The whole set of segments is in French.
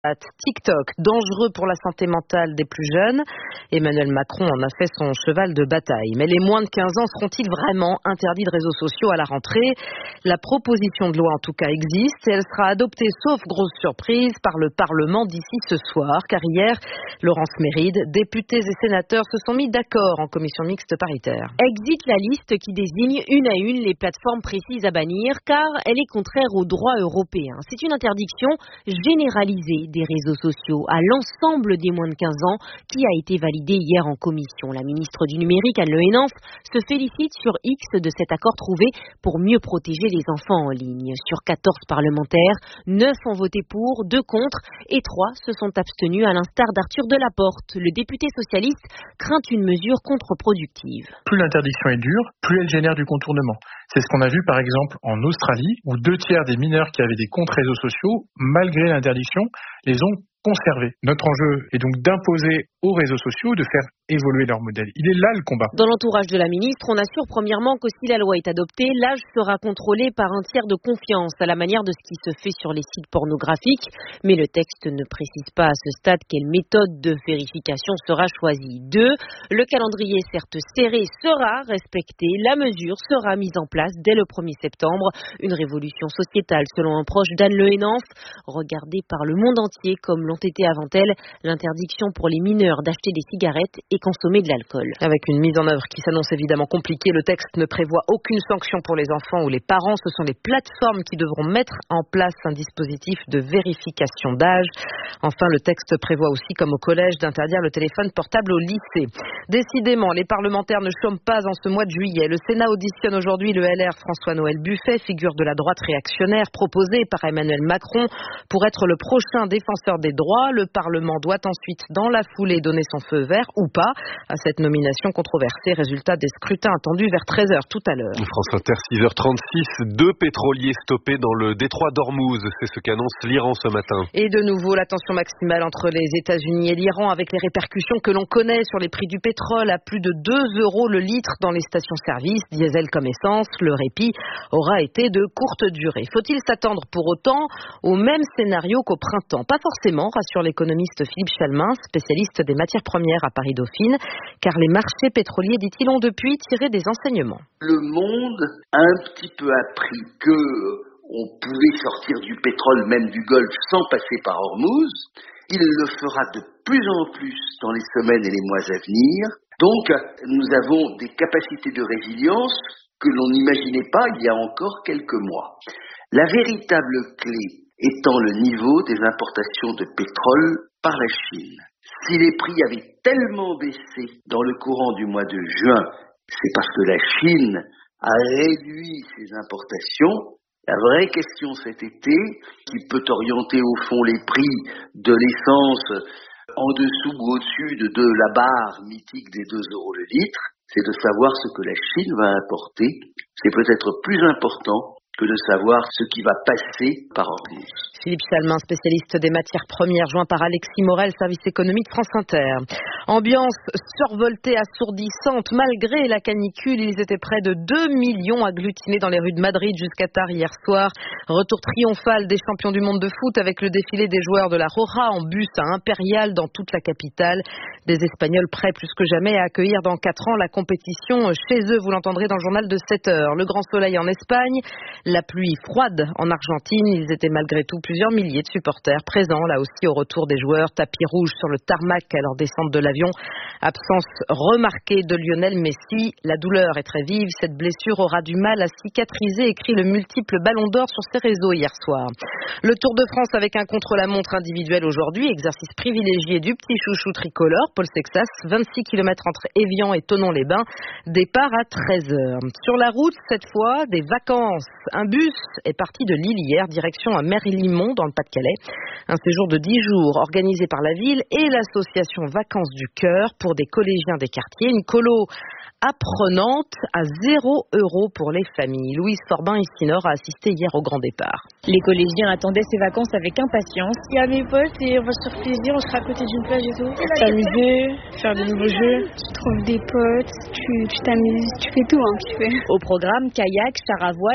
TikTok, dangereux pour la santé mentale des plus jeunes. Emmanuel Macron en a fait son cheval de bataille. Mais les moins de 15 ans seront-ils vraiment interdits de réseaux sociaux à la rentrée? La proposition de loi en tout cas existe et elle sera adoptée, sauf grosse surprise, par le Parlement d'ici ce soir. Car hier, Laurence Méride, députés et sénateurs se sont mis d'accord en commission mixte paritaire. Exit la liste qui désigne une à une les plateformes précises à bannir car elle est contraire au droit européen. C'est une interdiction généralisée des réseaux sociaux à l'ensemble des moins de 15 ans qui a été validée hier en commission. La ministre du numérique, Anne Le Henaf, se félicite sur X de cet accord trouvé pour mieux protéger les enfants en ligne. Sur 14 parlementaires, 9 ont voté pour, 2 contre et 3 se sont abstenus à l'instar d'Arthur Delaporte. Le député socialiste craint une mesure contre-productive. Plus l'interdiction est dure, plus elle génère du contournement. C'est ce qu'on a vu par exemple en Australie, où 2/3 des mineurs qui avaient des comptes réseaux sociaux, malgré l'interdiction, les ont conservés. Notre enjeu est donc d'imposer aux réseaux sociaux de faire évoluer leur modèle. Il est là le combat. Dans l'entourage de la ministre, on assure premièrement que si la loi est adoptée, l'âge sera contrôlé par un tiers de confiance, à la manière de ce qui se fait sur les sites pornographiques. Mais le texte ne précise pas à ce stade quelle méthode de vérification sera choisie. 2. Le calendrier, certes serré, sera respecté. La mesure sera mise en place dès le 1er septembre. Une révolution sociétale, selon un proche d'Anne Le Henaf, regardée par le monde entier comme l'ont été avant elle l'interdiction pour les mineurs d'acheter des cigarettes et consommer de l'alcool. Avec une mise en œuvre qui s'annonce évidemment compliquée, le texte ne prévoit aucune sanction pour les enfants ou les parents. Ce sont les plateformes qui devront mettre en place un dispositif de vérification d'âge. Enfin, le texte prévoit aussi, comme au collège, d'interdire le téléphone portable au lycée. Décidément, les parlementaires ne chôment pas en ce mois de juillet. Le Sénat auditionne aujourd'hui le LR François-Noël Buffet, figure de la droite réactionnaire proposée par Emmanuel Macron pour être le prochain défenseur des droits. Le Parlement doit ensuite, dans la foulée, donner son feu vert ou pas à cette nomination controversée. Résultat des scrutins attendus vers 13h tout à l'heure. France Inter, 6h36, 2 pétroliers stoppés dans le détroit d'Ormuz. C'est ce qu'annonce l'Iran ce matin. Et de nouveau, la tension maximale entre les États-Unis et l'Iran avec les répercussions que l'on connaît sur les prix du pétrole à plus de 2 € le litre dans les stations-service, diesel comme essence. Le répit aura été de courte durée. Faut-il s'attendre pour autant au même scénario qu'au printemps? Pas forcément, rassure l'économiste Philippe Chalmin, spécialiste des matières premières à Paris Dauphine, car les marchés pétroliers, dit-il, ont depuis tiré des enseignements. Le monde a un petit peu appris que on pouvait sortir du pétrole, même du Golfe, sans passer par Ormuz. Il le fera de plus en plus dans les semaines et les mois à venir. Donc, nous avons des capacités de résilience que l'on n'imaginait pas il y a encore quelques mois. La véritable clé étant le niveau des importations de pétrole par la Chine. Si les prix avaient tellement baissé dans le courant du mois de juin, c'est parce que la Chine a réduit ses importations. La vraie question cet été, qui peut orienter au fond les prix de l'essence en dessous ou au-dessus de la barre mythique des 2 € le litre, c'est de savoir ce que la Chine va importer. C'est peut-être plus important que de savoir ce qui va passer par Ormuz. Philippe Chalmin, spécialiste des matières premières, joint par Alexis Morel, service économique France Inter. Ambiance survoltée, assourdissante. Malgré la canicule, ils étaient près de 2 millions agglutinés dans les rues de Madrid jusqu'à tard hier soir. Retour triomphal des champions du monde de foot avec le défilé des joueurs de la Roja en bus à Impérial dans toute la capitale. Des Espagnols prêts plus que jamais à accueillir dans 4 ans la compétition chez eux. Vous l'entendrez dans le journal de 7h. Le grand soleil en Espagne, la pluie froide en Argentine. Ils étaient malgré tout plusieurs milliers de supporters présents là aussi au retour des joueurs. Tapis rouge sur le tarmac à leur descente de l'avion. Absence remarquée de Lionel Messi. La douleur est très vive. Cette blessure aura du mal à cicatriser, écrit le multiple Ballon d'Or sur ses réseaux hier soir. Le Tour de France avec un contre-la-montre individuel aujourd'hui. Exercice privilégié du petit chouchou tricolore, Paul Sexas. 26 km entre Évian et Thonon-les-Bains. Départ à 13h. Sur la route, cette fois, des vacances. Un bus est parti de Lille hier, direction à Merlimont, dans le Pas-de-Calais. Un séjour de 10 jours organisé par la ville et l'association Vacances du Cœur pour des collégiens des quartiers. Une colo apprenante à 0 € pour les familles. Louise Forbin ici Nord a assisté hier au grand départ. Les collégiens attendaient ces vacances avec impatience. Il y a mes potes et on va se faire plaisir, on sera à côté d'une plage et tout. S'amuser, faire de nouveaux jeux. Tu trouves des potes, tu t'amuses, tu fais tout. Tu fais. Au programme, kayak, char à voile, visite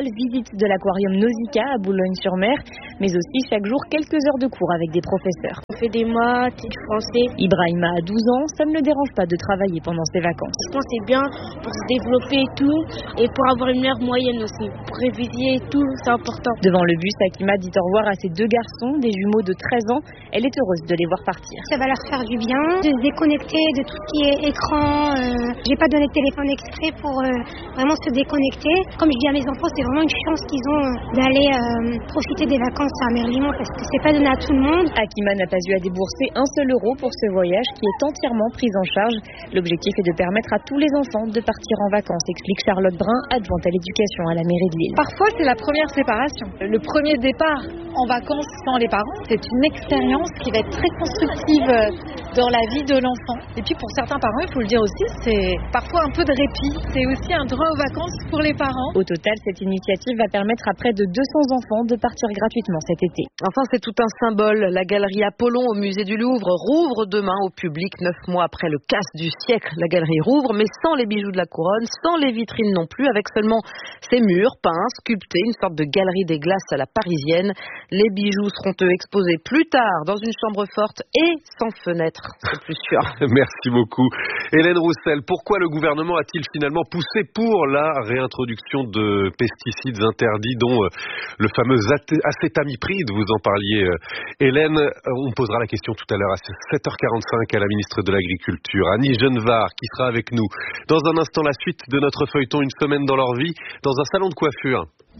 visite de l'aquarium Nausicaa à Boulogne-sur-Mer, mais aussi chaque jour quelques heures de cours avec des professeurs. On fait des maths et du français. Ibrahima a 12 ans, ça ne le dérange pas de travailler pendant ses vacances. Je pense que c'est bien pour se développer et tout, et pour avoir une meilleure moyenne aussi. Pour réviser et tout, c'est important. Devant le bus, Akima dit au revoir à ses 2 garçons, des jumeaux de 13 ans. Elle est heureuse de les voir partir. Ça va leur faire du bien, de se déconnecter de tout ce qui est écran. J'ai pas donné de téléphone exprès pour vraiment se déconnecter. Comme je dis à mes enfants, c'est vraiment une chance qu'ils ont d'aller profiter des vacances à Merlimont parce que c'est pas donné à tout le monde. Akima n'a pas eu à débourser un seul euro pour ce voyage qui est entièrement pris en charge. L'objectif est de permettre à tous les enfants de partir en vacances, explique Charlotte Brun, adjointe à l'éducation à la mairie de Lille. Parfois, c'est la première séparation. Le premier départ en vacances sans les parents, c'est une expérience qui va être très constructive dans la vie de l'enfant. Et puis pour certains parents, il faut le dire aussi, c'est parfois un peu de répit. C'est aussi un droit aux vacances pour les parents. Au total, cette initiative va permettre à près de 200 enfants de partir gratuitement cet été. Enfin, c'est tout un symbole. La galerie Apollon au musée du Louvre rouvre demain au public 9 mois après le casse du siècle. La galerie rouvre, mais sans les bijoux de la couronne, sans les vitrines non plus, avec seulement ses murs peints, sculptés, une sorte de galerie des glaces à la parisienne. Les bijoux seront eux exposés plus tard dans une chambre forte et sans fenêtre, c'est plus sûr. Merci beaucoup. Hélène Roussel, pourquoi le gouvernement a-t-il finalement poussé pour la réintroduction de pesticides interdits, dont le fameux acétamipride, vous en parliez Hélène? On posera la question tout à l'heure à 7h45 à la ministre de l'Agriculture, Annie Genevard, qui sera avec nous. Dans un instant, la suite de notre feuilleton Une semaine dans leur vie, dans un salon de coiffure.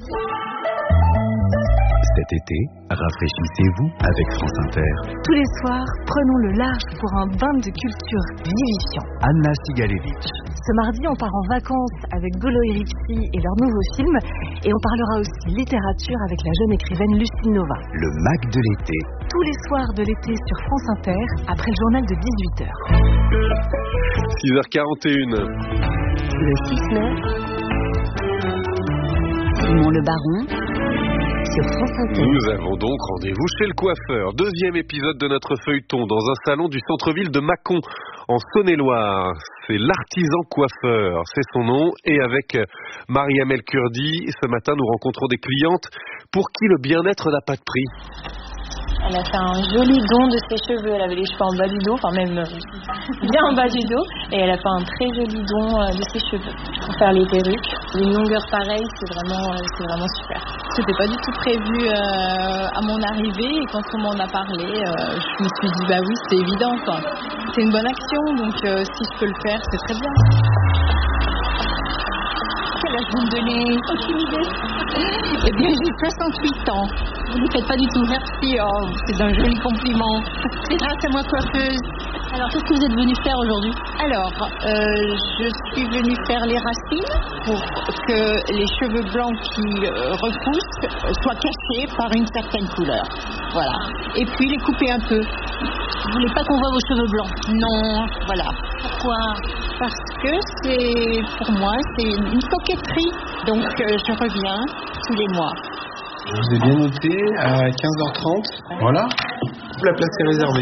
Cet été, rafraîchissez-vous avec France Inter. Tous les soirs, prenons le large pour un bain de culture vivifiant. Anna Sigalevitch. Ce mardi, on part en vacances avec Golo et Ripsi et leur nouveau film. Et on parlera aussi littérature avec la jeune écrivaine Lucille Nova. Le Mac de l'été. Tous les soirs de l'été sur France Inter, après le journal de 18h. 6h41. Le 6 mai, Simon Le Baron. Nous avons donc rendez-vous chez le coiffeur. Deuxième épisode de notre feuilleton dans un salon du centre-ville de Mâcon, en Saône-et-Loire. C'est l'artisan coiffeur, c'est son nom. Et avec Marie-Amel Kurdi, ce matin, nous rencontrons des clientes pour qui le bien-être n'a pas de prix. Elle a fait un joli don de ses cheveux. Elle avait les cheveux en bas du dos, enfin même bien en bas du dos. Et elle a fait un très joli don de ses cheveux pour faire les perruques. Une longueur pareille, c'est vraiment super. C'était pas du tout prévu à mon arrivée. Et quand on m'en a parlé, je me suis dit bah oui, c'est évident quoi. C'est une bonne action, donc si je peux le faire, c'est très bien. Quel âge vous me donnez? Aucune idée. Eh bien, j'ai 68 ans. Vous ne faites pas du tout. Merci, c'est un joli compliment. C'est grâce à moi coiffeuse. Alors, qu'est-ce que vous êtes venue faire aujourd'hui? Alors, je suis venue faire les racines pour que les cheveux blancs qui repoussent soient cachés par une certaine couleur. Voilà. Et puis les couper un peu. Vous voulez pas qu'on voit vos cheveux blancs? Non, voilà. Pourquoi? Parce que pour moi, c'est une coquetterie. Donc, je reviens tous les mois. Je vous ai bien noté à 15h30. Voilà. La place est réservée.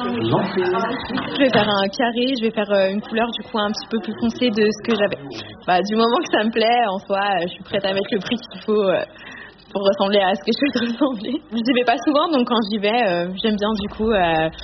Je vais faire un carré, je vais faire une couleur du coup un petit peu plus foncée de ce que j'avais. Du moment que ça me plaît, en soi, je suis prête à mettre le prix qu'il faut pour ressembler à ce que je souhaite ressembler. Je n'y vais pas souvent, donc quand j'y vais, j'aime bien du coup,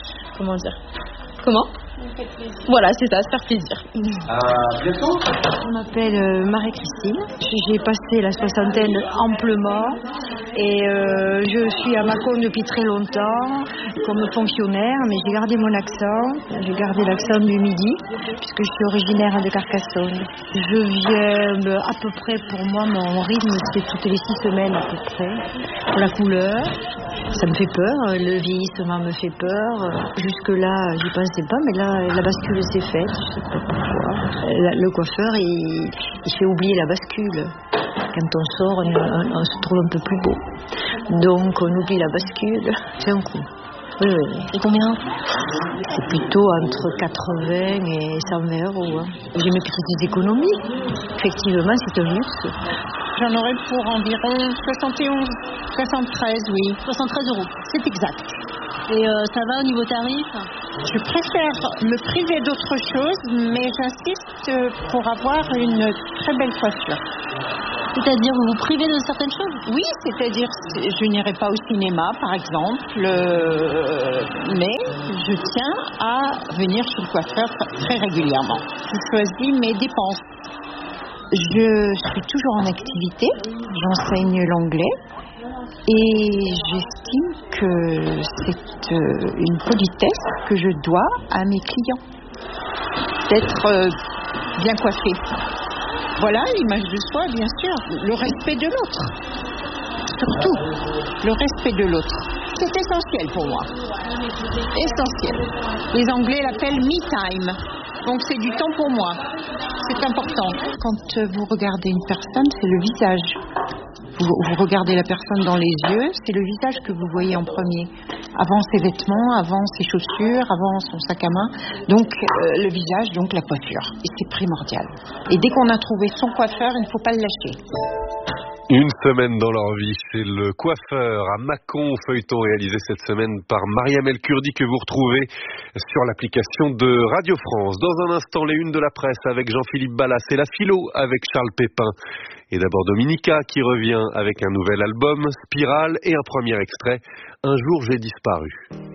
Comment Voilà, c'est ça, se faire plaisir. Bientôt. Je m'appelle Marie-Christine. J'ai passé la soixantaine amplement et je suis à Mâcon depuis très longtemps comme fonctionnaire, mais j'ai gardé mon accent. J'ai gardé l'accent du Midi puisque je suis originaire de Carcassonne. Je viens à peu près, pour moi, mon rythme c'est toutes les 6 semaines à peu près. Pour la couleur, ça me fait peur, le vieillissement me fait peur. Jusque-là, j'y pensais pas, mais là, la bascule s'est faite, je sais pas pourquoi. Le coiffeur, il fait oublier la bascule. Quand on sort, on se trouve un peu plus beau. Donc, on oublie la bascule. C'est un coup. Oui. Et combien? C'est plutôt entre 80 et 120 euros. Hein. J'ai mes petites économies. Effectivement, c'est un luxe. J'en aurais pour environ 71, 73, oui. 73 euros, c'est exact. Et ça va au niveau tarif? Je préfère me priver d'autre chose, mais j'insiste pour avoir une très belle coiffure. C'est-à-dire, vous vous privez de certaines choses? Oui, c'est-à-dire, je n'irai pas au cinéma, par exemple, mais je tiens à venir chez le coiffeur très régulièrement. Je choisis mes dépenses. Je suis toujours en activité, j'enseigne l'anglais et j'estime que c'est une politesse que je dois à mes clients, d'être bien coiffé. Voilà, l'image de soi, bien sûr, le respect de l'autre, surtout le respect de l'autre. C'est essentiel pour moi, essentiel. Les Anglais l'appellent me time, donc c'est du temps pour moi. C'est important. Quand vous regardez une personne, c'est le visage. Vous regardez la personne dans les yeux, c'est le visage que vous voyez en premier. Avant ses vêtements, avant ses chaussures, avant son sac à main. Donc le visage, donc la coiffure. Et c'est primordial. Et dès qu'on a trouvé son coiffeur, il ne faut pas le lâcher. Une semaine dans leur vie chez le coiffeur à Mâcon, feuilleton réalisé cette semaine par Mariam El Kurdi que vous retrouvez sur l'application de Radio France. Dans un instant, les unes de la presse avec Jean-Philippe Ballas et la philo avec Charles Pépin. Et d'abord Dominica qui revient avec un nouvel album, Spirale, et un premier extrait, Un jour j'ai disparu.